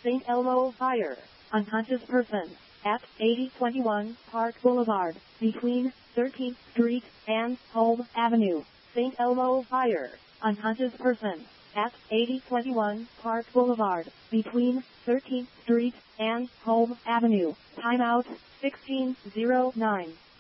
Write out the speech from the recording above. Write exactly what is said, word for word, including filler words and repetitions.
Saint Elmo Fire. Unconscious person. At eighty twenty-one Park Boulevard, between thirteenth Street and Home Avenue. Saint Elmo Fire. Unconscious person. At eighty twenty-one Park Boulevard, between thirteenth Street and Home Avenue. Timeout sixteen oh nine.